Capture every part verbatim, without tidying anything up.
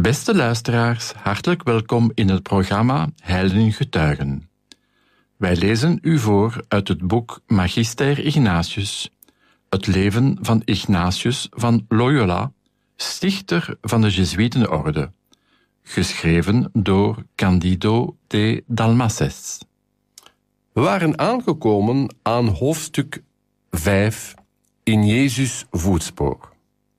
Beste luisteraars, hartelijk welkom in het programma Heiligen Getuigen. Wij lezen u voor uit het boek Magister Ignatius, het leven van Ignatius van Loyola, stichter van de Jezuïetenorde, geschreven door Candido de Dalmases. We waren aangekomen aan hoofdstuk vijf in Jezus' voetspoor.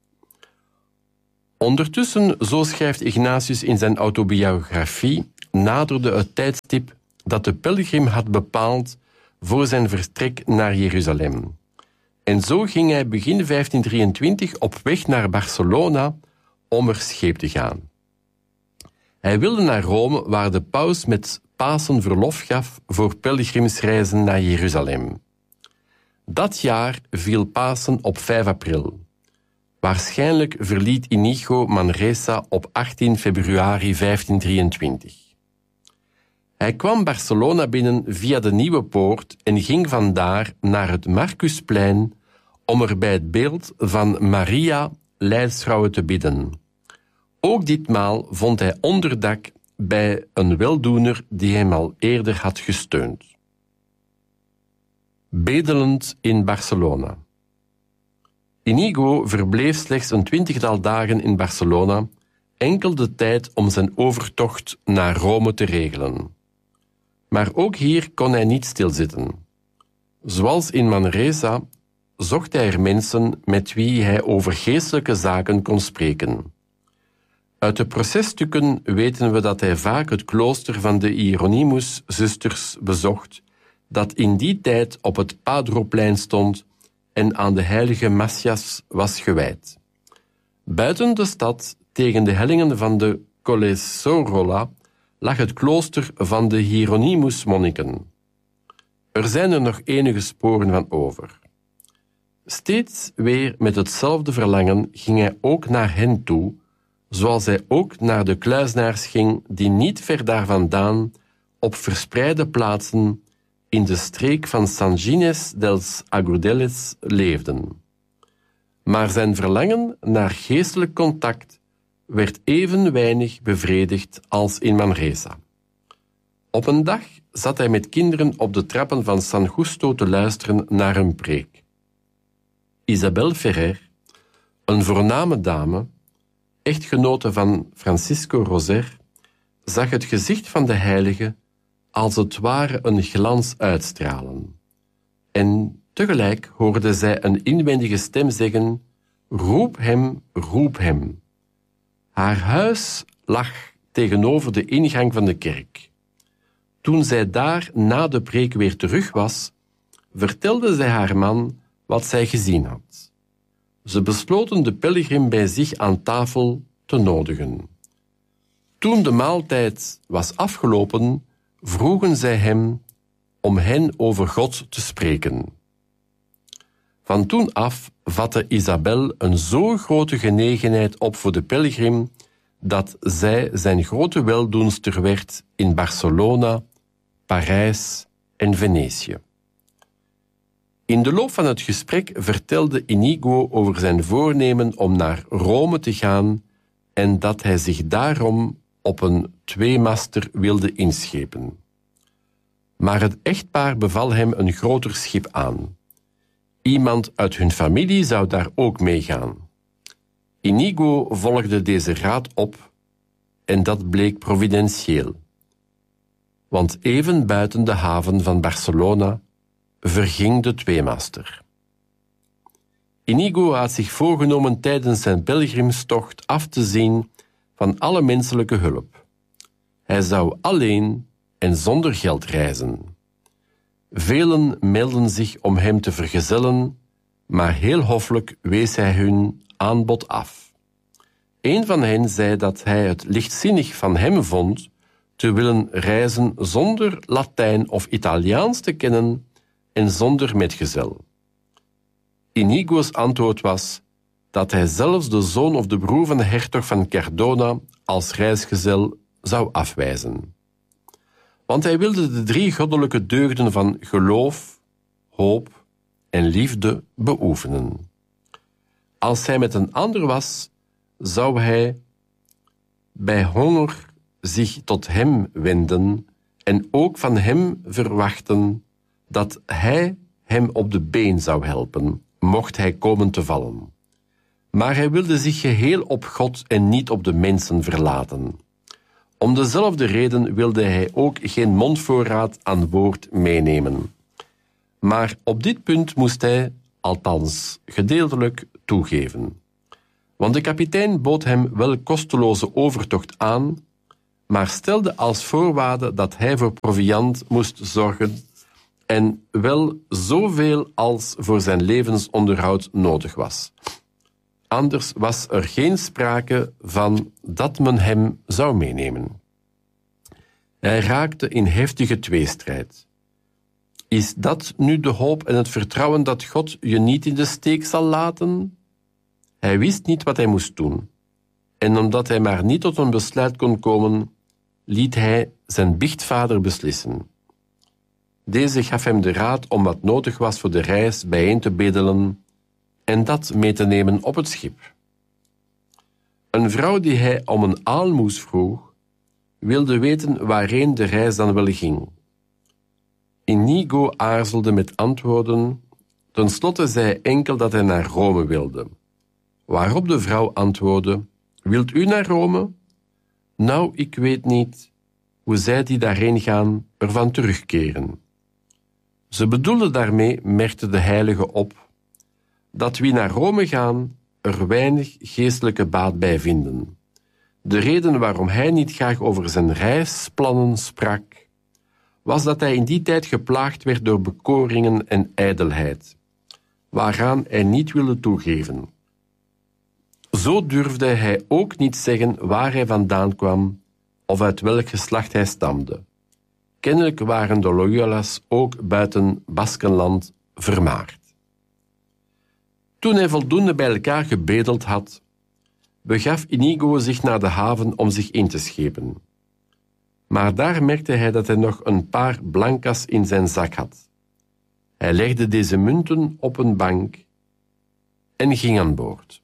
Ondertussen, zo schrijft Ignatius in zijn autobiografie, naderde het tijdstip dat de pelgrim had bepaald voor zijn vertrek naar Jeruzalem. En zo ging hij begin vijftien drieëntwintig op weg naar Barcelona om er scheep te gaan. Hij wilde naar Rome, waar de paus met Pasen verlof gaf voor pelgrimsreizen naar Jeruzalem. Dat jaar viel Pasen op vijf april. Waarschijnlijk verliet Inigo Manresa op achttien februari vijftien drieëntwintig. Hij kwam Barcelona binnen via de Nieuwe Poort en ging vandaar naar het Marcusplein om er bij het beeld van Maria Leidsvrouwe te bidden. Ook ditmaal vond hij onderdak bij een weldoener die hem al eerder had gesteund. Bedelend in Barcelona. Inigo verbleef slechts een twintigtal dagen in Barcelona, enkel de tijd om zijn overtocht naar Rome te regelen. Maar ook hier kon hij niet stilzitten. Zoals in Manresa zocht hij er mensen met wie hij over geestelijke zaken kon spreken. Uit de processtukken weten we dat hij vaak het klooster van de Hieronymus-zusters bezocht, dat in die tijd op het Padroplein stond en aan de heilige Macias was gewijd. Buiten de stad, tegen de hellingen van de Collesorola, lag het klooster van de Hieronymus-monniken. Er zijn er nog enige sporen van over. Steeds weer met hetzelfde verlangen ging hij ook naar hen toe, zoals hij ook naar de kluizenaars ging die niet ver daar vandaan op verspreide plaatsen in de streek van San Ginés dels Agudeles leefden. Maar zijn verlangen naar geestelijk contact werd even weinig bevredigd als in Manresa. Op een dag zat hij met kinderen op de trappen van San Justo te luisteren naar een preek. Isabel Ferrer, een voorname dame, echtgenote van Francisco Roser, zag het gezicht van de heilige als het ware een glans uitstralen. En tegelijk hoorde zij een inwendige stem zeggen: roep hem, roep hem. Haar huis lag tegenover de ingang van de kerk. Toen zij daar na de preek weer terug was, vertelde zij haar man wat zij gezien had. Ze besloten de pelgrim bij zich aan tafel te nodigen. Toen de maaltijd was afgelopen, vroegen zij hem om hen over God te spreken. Van toen af vatte Isabel een zo grote genegenheid op voor de pelgrim dat zij zijn grote weldoenster werd in Barcelona, Parijs en Venetië. In de loop van het gesprek vertelde Inigo over zijn voornemen om naar Rome te gaan en dat hij zich daarom op een tweemaster wilde inschepen. Maar het echtpaar beval hem een groter schip aan. Iemand uit hun familie zou daar ook meegaan. Inigo volgde deze raad op en dat bleek providentieel. Want even buiten de haven van Barcelona verging de tweemaster. Inigo had zich voorgenomen tijdens zijn pelgrimstocht af te zien van alle menselijke hulp. Hij zou alleen en zonder geld reizen. Velen meldden zich om hem te vergezellen, maar heel hoffelijk wees hij hun aanbod af. Een van hen zei dat hij het lichtzinnig van hem vond te willen reizen zonder Latijn of Italiaans te kennen en zonder metgezel. Inigo's antwoord was dat hij zelfs de zoon of de broer van de hertog van Cardona als reisgezel zou afwijzen. Want hij wilde de drie goddelijke deugden van geloof, hoop en liefde beoefenen. Als hij met een ander was, zou hij bij honger zich tot hem wenden en ook van hem verwachten dat hij hem op de been zou helpen, mocht hij komen te vallen. Maar hij wilde zich geheel op God en niet op de mensen verlaten. Om dezelfde reden wilde hij ook geen mondvoorraad aan woord meenemen. Maar op dit punt moest hij, althans gedeeltelijk, toegeven. Want de kapitein bood hem wel kosteloze overtocht aan, maar stelde als voorwaarde dat hij voor proviand moest zorgen en wel zoveel als voor zijn levensonderhoud nodig was. Anders was er geen sprake van dat men hem zou meenemen. Hij raakte in heftige tweestrijd. Is dat nu de hoop en het vertrouwen dat God je niet in de steek zal laten? Hij wist niet wat hij moest doen. En omdat hij maar niet tot een besluit kon komen, liet hij zijn biechtvader beslissen. Deze gaf hem de raad om wat nodig was voor de reis bijeen te bedelen en dat mee te nemen op het schip. Een vrouw die hij om een aalmoes vroeg, wilde weten waarheen de reis dan wel ging. Inigo aarzelde met antwoorden, ten slotte zei hij enkel dat hij naar Rome wilde. Waarop de vrouw antwoordde, wilt u naar Rome? Nou, ik weet niet hoe zij die daarheen gaan ervan terugkeren. Ze bedoelde daarmee, merkte de heilige op, dat wie naar Rome gaan er weinig geestelijke baat bij vinden. De reden waarom hij niet graag over zijn reisplannen sprak, was dat hij in die tijd geplaagd werd door bekoringen en ijdelheid, waaraan hij niet wilde toegeven. Zo durfde hij ook niet zeggen waar hij vandaan kwam of uit welk geslacht hij stamde. Kennelijk waren de Loyola's ook buiten Baskenland vermaard. Toen hij voldoende bij elkaar gebedeld had, begaf Inigo zich naar de haven om zich in te schepen. Maar daar merkte hij dat hij nog een paar blancas in zijn zak had. Hij legde deze munten op een bank en ging aan boord.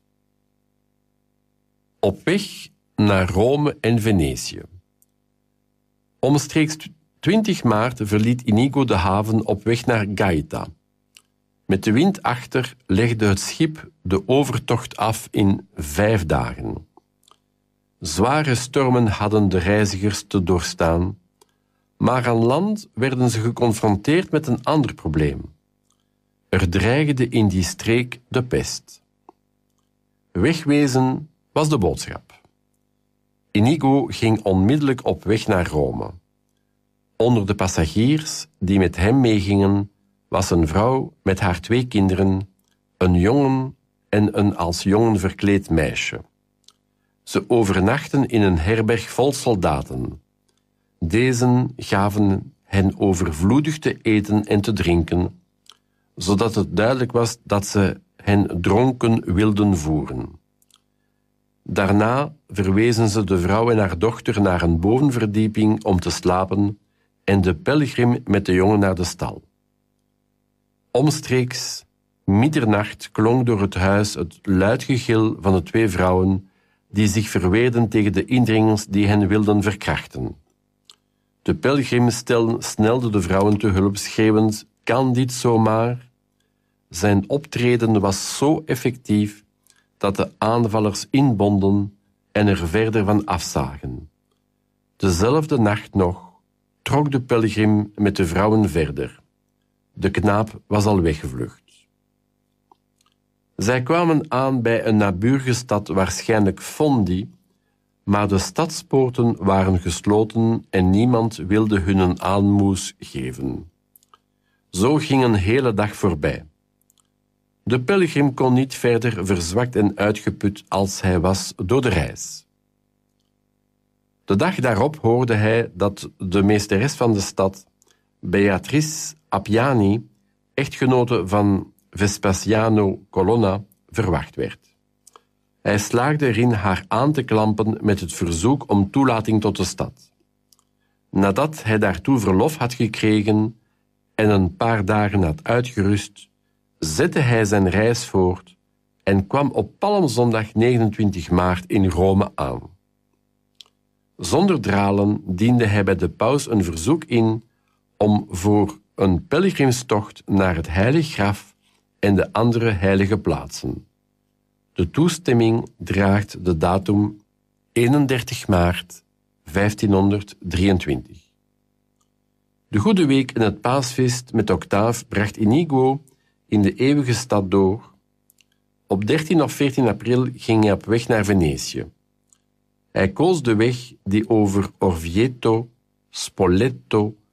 Op weg naar Rome en Venetië. Omstreeks twintig maart verliet Inigo de haven op weg naar Gaeta. Met de wind achter legde het schip de overtocht af in vijf dagen. Zware stormen hadden de reizigers te doorstaan, maar aan land werden ze geconfronteerd met een ander probleem. Er dreigde in die streek de pest. Wegwezen was de boodschap. Inigo ging onmiddellijk op weg naar Rome. Onder de passagiers die met hem meegingen was een vrouw met haar twee kinderen, een jongen en een als jongen verkleed meisje. Ze overnachten in een herberg vol soldaten. Deze gaven hen overvloedig te eten en te drinken, zodat het duidelijk was dat ze hen dronken wilden voeren. Daarna verwezen ze de vrouw en haar dochter naar een bovenverdieping om te slapen en de pelgrim met de jongen naar de stal. Omstreeks middernacht klonk door het huis het luid gegil van de twee vrouwen die zich verweerden tegen de indringers die hen wilden verkrachten. De pelgrim snelde de vrouwen te hulp, schreeuwend, kan dit zomaar? Zijn optreden was zo effectief dat de aanvallers inbonden en er verder van afzagen. Dezelfde nacht nog trok de pelgrim met de vrouwen verder. De knaap was al weggevlucht. Zij kwamen aan bij een naburige stad, waarschijnlijk Fondi, maar de stadspoorten waren gesloten en niemand wilde hun een aalmoes geven. Zo ging een hele dag voorbij. De pelgrim kon niet verder, verzwakt en uitgeput als hij was door de reis. De dag daarop hoorde hij dat de meesteres van de stad, Beatrice Appiani, echtgenote van Vespasiano Colonna, verwacht werd. Hij slaagde erin haar aan te klampen met het verzoek om toelating tot de stad. Nadat hij daartoe verlof had gekregen en een paar dagen had uitgerust, zette hij zijn reis voort en kwam op Palmzondag negenentwintig maart in Rome aan. Zonder dralen diende hij bij de paus een verzoek in om voor een pelgrimstocht naar het Heilig Graf en de andere heilige plaatsen. De toestemming draagt de datum eenendertig maart vijftienhonderddrieëntwintig. De Goede Week en het paasfeest met Octaaf bracht Inigo in de eeuwige stad door. Op dertien of veertien april ging hij op weg naar Venetië. Hij koos de weg die over Orvieto, Spoleto,